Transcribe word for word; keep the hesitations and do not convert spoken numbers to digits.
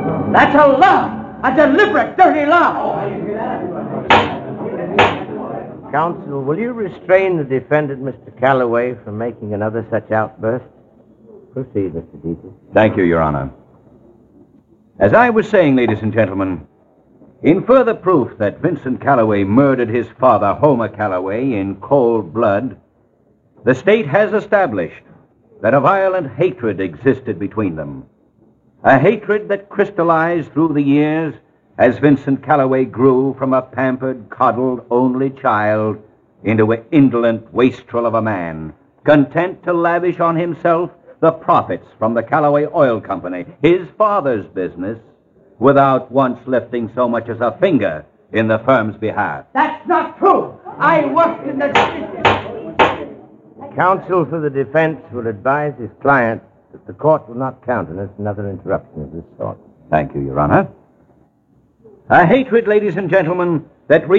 That's a lie! A deliberate, dirty lie! Counsel, will you restrain the defendant, Mister Calloway, from making another such outburst? Proceed, Mister Deaton. Thank you, Your Honor. As I was saying, ladies and gentlemen, in further proof that Vincent Calloway murdered his father, Homer Calloway, in cold blood, the state has established that a violent hatred existed between them. A hatred that crystallized through the years as Vincent Calloway grew from a pampered, coddled, only child into an indolent wastrel of a man, content to lavish on himself the profits from the Calloway Oil Company, his father's business, without once lifting so much as a finger in the firm's behalf. That's not true. I worked in the... Counsel for the defense will advise his client that the court will not countenance another interruption of this sort. Thank you, Your Honor. A hatred, ladies and gentlemen, that